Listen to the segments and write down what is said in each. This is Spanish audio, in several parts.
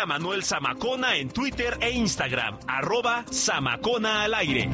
a Manuel Zamacona en Twitter e Instagram, @Zamacona al aire.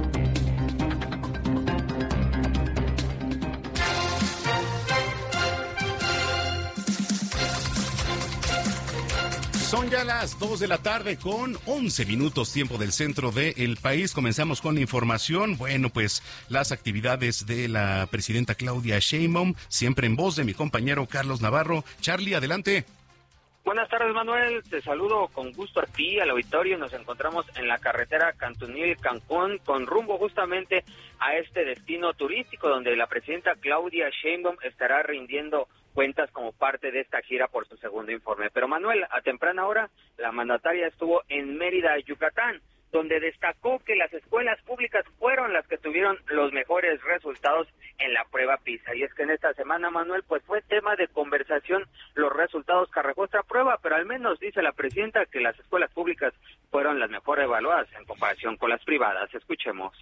Son ya las 2 de la tarde con 11 minutos tiempo del centro del país. Comenzamos con la información. Bueno, pues las actividades de la presidenta Claudia Sheinbaum, siempre en voz de mi compañero Carlos Navarro. Charlie, adelante. Buenas tardes, Manuel. Te saludo con gusto a ti, al auditorio. Nos encontramos en la carretera Cantunil-Cancún con rumbo justamente a este destino turístico donde la presidenta Claudia Sheinbaum estará rindiendo cuentas como parte de esta gira por su segundo informe. Pero, Manuel, a temprana hora, la mandataria estuvo en Mérida, Yucatán, donde destacó que las escuelas públicas fueron las que tuvieron los mejores resultados en la prueba PISA. Y es que en esta semana, Manuel, pues fue tema de conversación los resultados que arrojó esta prueba, pero al menos dice la presidenta que las escuelas públicas fueron las mejor evaluadas en comparación con las privadas. Escuchemos.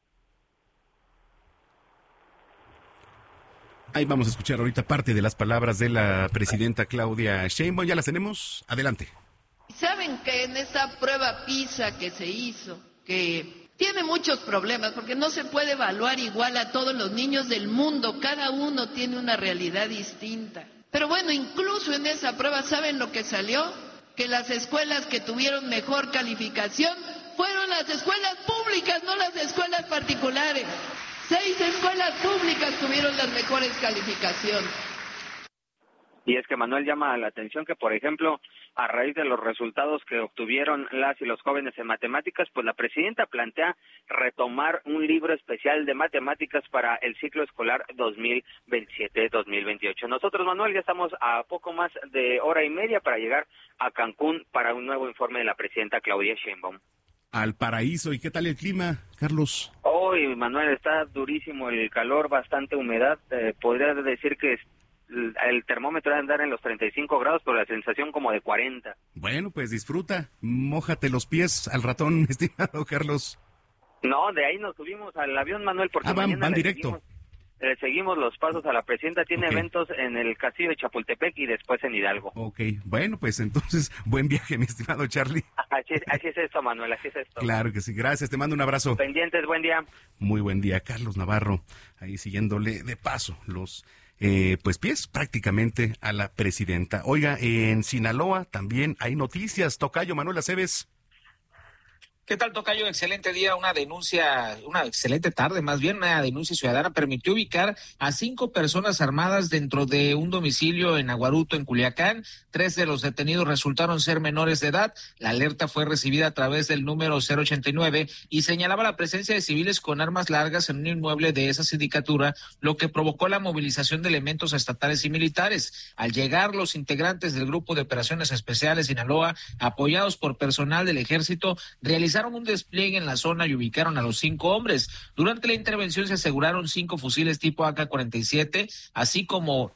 Ahí vamos a escuchar ahorita parte de las palabras de la presidenta Claudia Sheinbaum. ¿Ya las tenemos? Adelante. Saben que en esa prueba PISA que se hizo, que tiene muchos problemas, porque no se puede evaluar igual a todos los niños del mundo, cada uno tiene una realidad distinta. Pero bueno, incluso en esa prueba, ¿saben lo que salió? Que las escuelas que tuvieron mejor calificación fueron las escuelas públicas, no las escuelas particulares. 6 escuelas públicas tuvieron las mejores calificaciones. Y es que, Manuel, llama la atención que, por ejemplo, a raíz de los resultados que obtuvieron las y los jóvenes en matemáticas, pues la presidenta plantea retomar un libro especial de matemáticas para el ciclo escolar 2027-2028. Nosotros, Manuel, ya estamos a poco más de hora y media para llegar a Cancún para un nuevo informe de la presidenta Claudia Sheinbaum. Al paraíso. ¿Y qué tal el clima, Carlos? Hoy, Manuel, está durísimo el calor, bastante humedad. Podría decir que el termómetro debe andar en los 35 grados, pero la sensación como de 40. Bueno, pues disfruta. Mójate los pies al ratón, estimado Carlos. No, de ahí nos subimos al avión, Manuel, porque van directo. Seguimos los pasos a la presidenta. Tiene Okay. eventos en el castillo de Chapultepec y después en Hidalgo. Ok, bueno, pues entonces, buen viaje, mi estimado Charlie. Así es esto, Manuel, así es esto. Claro que sí, gracias, te mando un abrazo. Pendientes, buen día. Muy buen día, Carlos Navarro, ahí siguiéndole de paso los pues pies prácticamente a la presidenta. Oiga, en Sinaloa también hay noticias. Tocayo, Manuel Aceves. ¿Qué tal, tocayo? Excelente día, una excelente tarde, más bien, una denuncia ciudadana permitió ubicar a 5 personas armadas dentro de un domicilio en Aguaruto, en Culiacán. 3 de los detenidos resultaron ser menores de edad. La alerta fue recibida a través del número 089 y señalaba la presencia de civiles con armas largas en un inmueble de esa sindicatura, lo que provocó la movilización de elementos estatales y militares. Al llegar, los integrantes del Grupo de Operaciones Especiales Sinaloa, apoyados por personal del Ejército, realizaron un despliegue en la zona y ubicaron a los 5 hombres. Durante la intervención se aseguraron 5 fusiles tipo AK-47, así como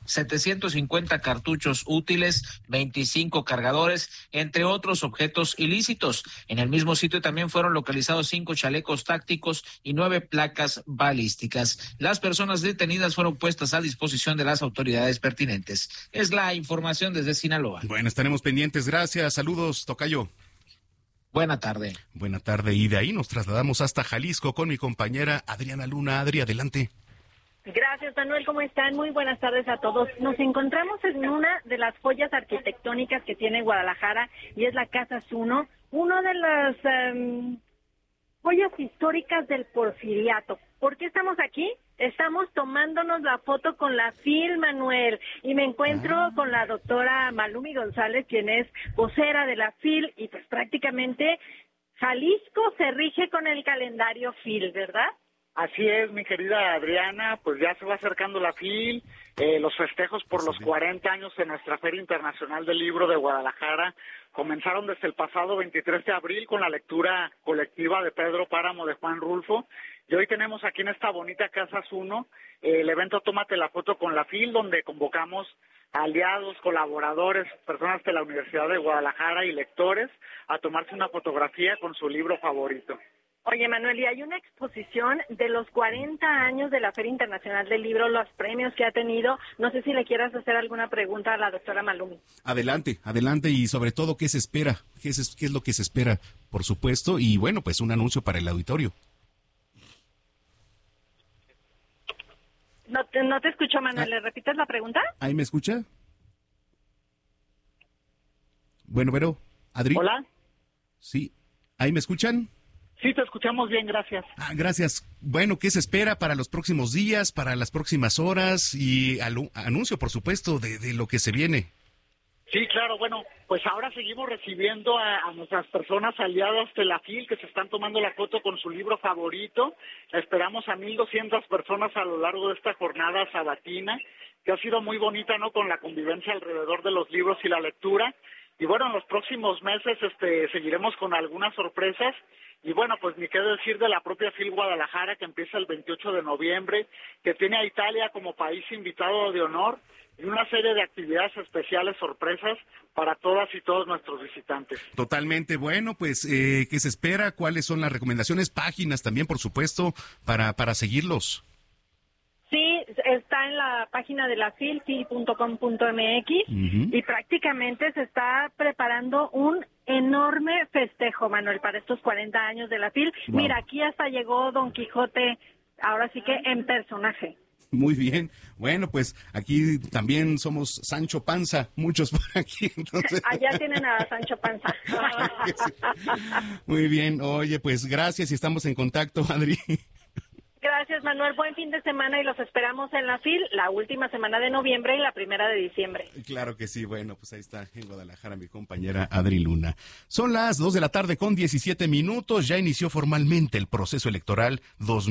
750 cartuchos útiles, 25 cargadores, entre otros objetos ilícitos. En el mismo sitio también fueron localizados 5 chalecos tácticos y 9 placas balísticas. Las personas detenidas fueron puestas a disposición de las autoridades pertinentes. Es la información desde Sinaloa. Bueno, estaremos pendientes. Gracias. Saludos, tocayo. Buena tarde. Buena tarde, y de ahí nos trasladamos hasta Jalisco con mi compañera Adriana Luna. Adri, adelante. Gracias, Manuel, ¿cómo están? Muy buenas tardes a todos. Nos encontramos en una de las joyas arquitectónicas que tiene Guadalajara y es la Casa Zuno, una de las joyas históricas del Porfiriato. ¿Por qué estamos aquí? Estamos tomándonos la foto con la FIL, Manuel, y me encuentro con la doctora Malumi González, quien es vocera de la FIL, y pues prácticamente Jalisco se rige con el calendario FIL, ¿verdad? Así es, mi querida Adriana, pues ya se va acercando la FIL, los festejos por los 40 años de nuestra Feria Internacional del Libro de Guadalajara comenzaron desde el pasado 23 de abril con la lectura colectiva de Pedro Páramo de Juan Rulfo, y hoy tenemos aquí en esta bonita Casa Zuno el evento Tómate la Foto con la FIL, donde convocamos a aliados, colaboradores, personas de la Universidad de Guadalajara y lectores a tomarse una fotografía con su libro favorito. Oye, Manuel, y hay una exposición de los 40 años de la Feria Internacional del Libro, los premios que ha tenido. No sé si le quieras hacer alguna pregunta a la doctora Malumi. Adelante, y sobre todo, ¿qué se espera? ¿Qué es lo que se espera, por supuesto? Y bueno, pues un anuncio para el auditorio. No te escucho, Manuel. ¿Le repites la pregunta? ¿Ahí me escucha? Bueno, Adri. Hola. Sí, ¿ahí me escuchan? Sí, te escuchamos bien, gracias. Gracias. Bueno, ¿qué se espera para los próximos días, para las próximas horas? Y anuncio, por supuesto, de lo que se viene. Sí, claro, bueno, pues ahora seguimos recibiendo a nuestras personas aliadas de la FIL que se están tomando la foto con su libro favorito. Esperamos a 1,200 personas a lo largo de esta jornada sabatina, que ha sido muy bonita, ¿no?, con la convivencia alrededor de los libros y la lectura. Y bueno, en los próximos meses seguiremos con algunas sorpresas. Y bueno, pues ni qué decir de la propia FIL Guadalajara, que empieza el 28 de noviembre, que tiene a Italia como país invitado de honor, y una serie de actividades especiales, sorpresas para todas y todos nuestros visitantes. Totalmente. Bueno, pues, ¿qué se espera? ¿Cuáles son las recomendaciones? Páginas también, por supuesto, para seguirlos. Sí, está en la página de la FIL, fil.com.mx, y prácticamente se está preparando un enorme festejo, Manuel, para estos 40 años de la FIL. Wow. Mira, aquí hasta llegó Don Quijote, ahora sí que en personaje. Muy bien. Bueno, pues aquí también somos Sancho Panza, muchos por aquí. Entonces... Allá tienen a Sancho Panza. Muy bien. Oye, pues gracias y estamos en contacto, Adri. Gracias, Manuel. Buen fin de semana y los esperamos en la FIL la última semana de noviembre y la primera de diciembre. Claro que sí. Bueno, pues ahí está en Guadalajara mi compañera Adri Luna. Son las 2:00 con 17 minutos. Ya inició formalmente el proceso electoral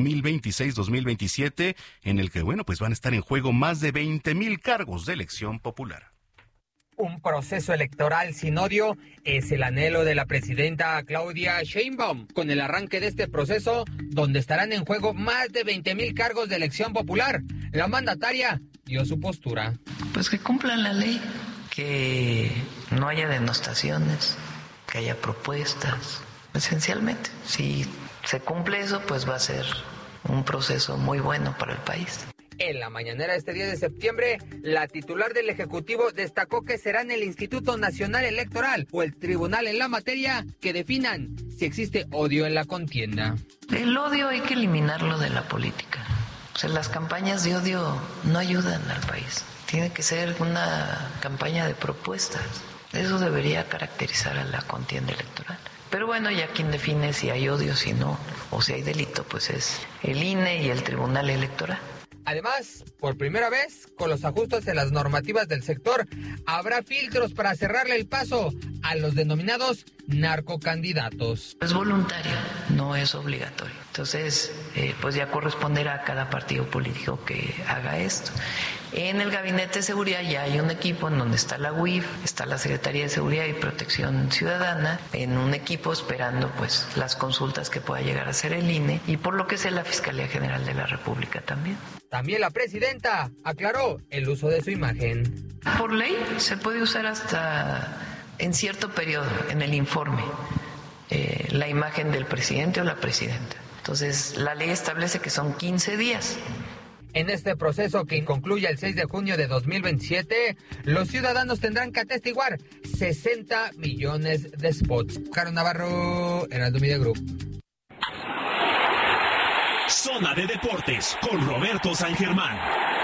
2026-2027, en el que, bueno, pues van a estar en juego más de 20,000 cargos de elección popular. Un proceso electoral sin odio es el anhelo de la presidenta Claudia Sheinbaum. Con el arranque de este proceso, donde estarán en juego más de 20,000 cargos de elección popular, la mandataria dio su postura. Pues que cumplan la ley, que no haya denostaciones, que haya propuestas, esencialmente. Si se cumple eso, pues va a ser un proceso muy bueno para el país. En la mañanera de este 10 de septiembre, la titular del Ejecutivo destacó que serán el Instituto Nacional Electoral o el tribunal en la materia que definan si existe odio en la contienda. El odio hay que eliminarlo de la política. O sea, las campañas de odio no ayudan al país. Tiene que ser una campaña de propuestas. Eso debería caracterizar a la contienda electoral. Pero bueno, ya quien define si hay odio, si no, o si hay delito, pues es el INE y el Tribunal Electoral. Además, por primera vez, con los ajustes en las normativas del sector, habrá filtros para cerrarle el paso a los denominados narcocandidatos. Es voluntario, no es obligatorio. Entonces, pues ya corresponderá a cada partido político que haga esto. En el Gabinete de Seguridad ya hay un equipo en donde está la UIF, está la Secretaría de Seguridad y Protección Ciudadana, en un equipo esperando pues las consultas que pueda llegar a hacer el INE y por lo que sé la Fiscalía General de la República también. También la presidenta aclaró el uso de su imagen. Por ley se puede usar hasta en cierto periodo en el informe la imagen del presidente o la presidenta. Entonces la ley establece que son 15 días. En este proceso que concluye el 6 de junio de 2027, los ciudadanos tendrán que atestiguar 60 millones de spots. Caro Navarro, Heraldo Media Group. Zona de Deportes con Roberto San Germán.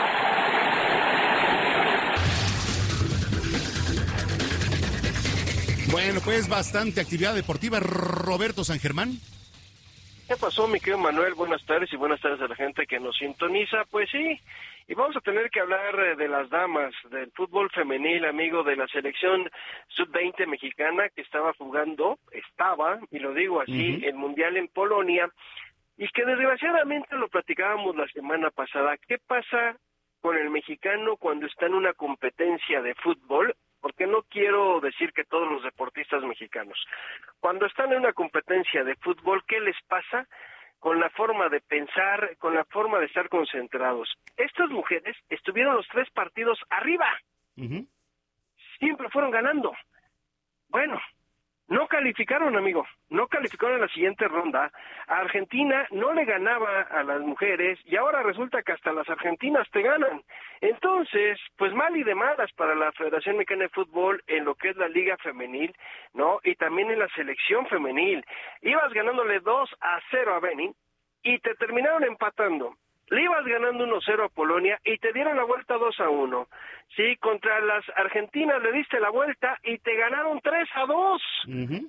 Bueno, pues bastante actividad deportiva. Roberto San Germán. ¿Qué pasó, mi querido Manuel? Buenas tardes y buenas tardes a la gente que nos sintoniza. Pues sí, y vamos a tener que hablar de las damas, del fútbol femenil, amigo, de la selección sub-20 mexicana que estaba, y lo digo así, el Mundial en Polonia, y que desgraciadamente lo platicábamos la semana pasada. ¿Qué pasa con el mexicano cuando está en una competencia de fútbol? Porque no quiero decir que todos los deportistas mexicanos. Cuando están en una competencia de fútbol, ¿qué les pasa con la forma de pensar, con la forma de estar concentrados? Estas mujeres estuvieron los 3 partidos arriba. Siempre fueron ganando. Bueno, No calificaron, amigo, no calificaron en la siguiente ronda. A Argentina no le ganaba a las mujeres y ahora resulta que hasta las argentinas te ganan. Entonces, pues mal y de malas para la Federación Mexicana de Fútbol en lo que es la Liga Femenil, ¿no? Y también en la selección femenil. Ibas ganándole 2-0 a Benin y te terminaron empatando. Le ibas ganando 1-0 a Polonia y te dieron la vuelta 2-1. Sí, contra las argentinas le diste la vuelta y te ganaron 3-2. Uh-huh.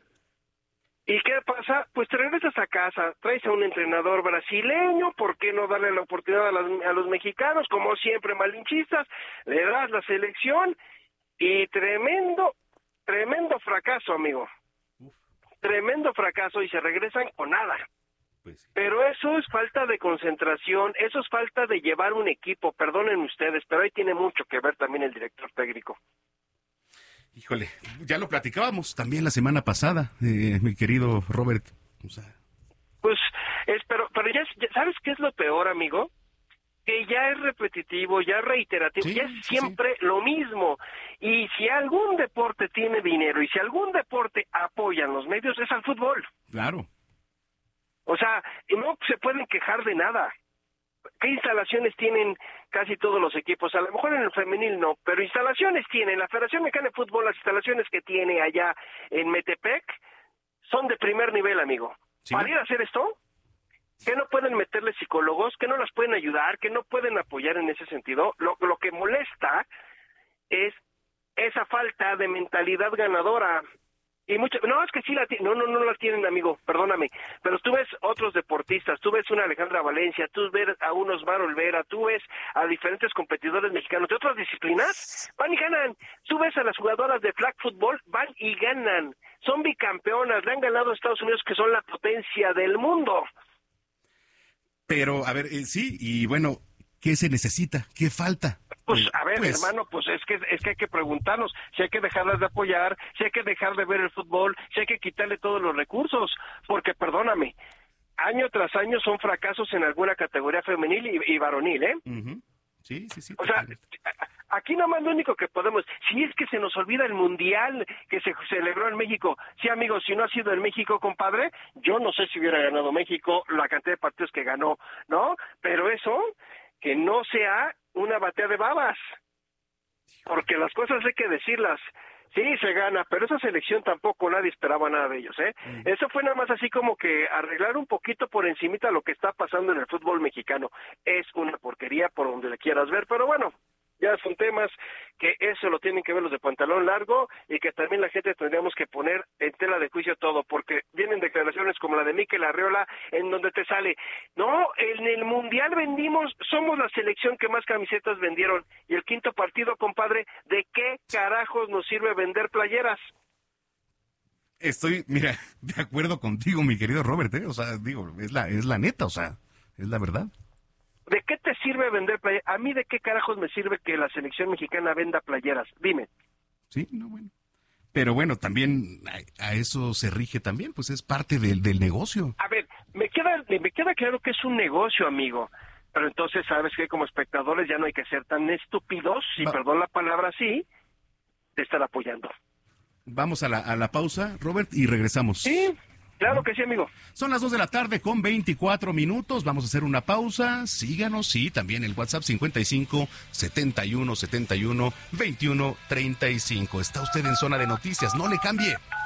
¿Y qué pasa? Pues te regresas a casa, traes a un entrenador brasileño, ¿por qué no darle la oportunidad a los mexicanos? Como siempre, malinchistas, le das la selección y tremendo fracaso, amigo. Tremendo fracaso y se regresan con nada. Pero eso es falta de concentración, eso es falta de llevar un equipo, perdonen ustedes, pero ahí tiene mucho que ver también el director técnico. Híjole, ya lo platicábamos también la semana pasada, mi querido Robert. O sea... Pues, pero ya ¿sabes qué es lo peor, amigo? Que ya es repetitivo, ya es reiterativo, ya es siempre lo mismo. Y si algún deporte tiene dinero y si algún deporte apoya en los medios, es al fútbol. Claro. O sea, no se pueden quejar de nada. ¿Qué instalaciones tienen casi todos los equipos? A lo mejor en el femenil no, pero instalaciones tienen. La Federación Mexicana de Fútbol, las instalaciones que tiene allá en Metepec son de primer nivel, amigo. ¿Sí? Para ir a hacer esto, que no pueden meterle psicólogos, que no las pueden ayudar, que no pueden apoyar en ese sentido. Lo que molesta es esa falta de mentalidad ganadora. Y mucho, no, es que sí la tienen, no la tienen, amigo, perdóname, pero tú ves otros deportistas, tú ves una Alejandra Valencia, tú ves a un Osmar Olvera, tú ves a diferentes competidores mexicanos de otras disciplinas, van y ganan. Tú ves a las jugadoras de flag football, van y ganan, son bicampeonas, le han ganado a Estados Unidos, que son la potencia del mundo. Pero, a ver, sí, y bueno, ¿qué se necesita? ¿Qué falta? Pues, a ver, hermano, pues es que hay que preguntarnos si hay que dejarlas de apoyar, si hay que dejar de ver el fútbol, si hay que quitarle todos los recursos, porque, perdóname, año tras año son fracasos en alguna categoría femenil y varonil, ¿eh? Uh-huh. Sí. O sea, aquí nomás lo único que podemos, si es que se nos olvida el mundial que se celebró en México, sí, amigos, si no ha sido en México, compadre, yo no sé si hubiera ganado México la cantidad de partidos que ganó, ¿no? Pero eso, que no sea una batea de babas, porque las cosas hay que decirlas. Sí, se gana, pero esa selección tampoco nadie esperaba nada de ellos, ¿eh? Eso fue nada más así como que arreglar un poquito por encimita lo que está pasando en el fútbol mexicano. Es una porquería por donde le quieras ver, pero bueno, ya son temas que eso lo tienen que ver los de pantalón largo y que también la gente tendríamos que poner en tela de juicio todo, porque vienen declaraciones como la de Mikel Arriola en donde te sale, no, en el Mundial somos la selección que más camisetas vendieron, y el quinto partido, compadre, ¿de qué carajos nos sirve vender playeras? Estoy, mira, de acuerdo contigo, mi querido Robert, o sea, digo, es la neta, o sea, es la verdad. ¿De qué te sirve vender playeras? ¿A mí de qué carajos me sirve que la selección mexicana venda playeras? Dime. Sí, no, bueno. Pero bueno, también a eso se rige también, pues es parte del negocio. A ver, me queda claro que es un negocio, amigo. Pero entonces, ¿sabes qué? Como espectadores ya no hay que ser tan estúpidos, si perdón la palabra así, de estar apoyando. Vamos a la pausa, Robert, y regresamos. Sí. Claro que sí, amigo. Son las 2:24 Vamos a hacer una pausa. Síganos, sí, también el WhatsApp 55 71 71 21 35. Está usted en Zona de Noticias, no le cambie.